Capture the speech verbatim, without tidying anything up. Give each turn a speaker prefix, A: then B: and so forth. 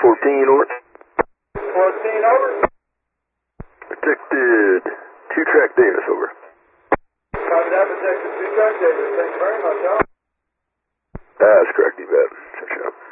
A: fourteen, over.
B: fourteen, over.
A: Detected two-track Davis, over.
B: Copy that, detected two-track Davis. Thank you very much, Al.
A: That's correct, you bet. Check it out.